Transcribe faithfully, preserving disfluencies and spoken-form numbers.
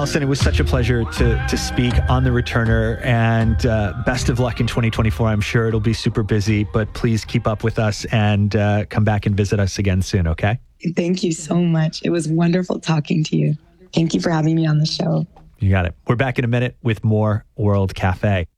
Allison, it was such a pleasure to to speak on The Returner, and uh, best of luck in twenty twenty-four. I'm sure it'll be super busy, but please keep up with us and uh, come back and visit us again soon, okay? Thank you so much. It was wonderful talking to you. Thank you for having me on the show. You got it. We're back in a minute with more World Cafe.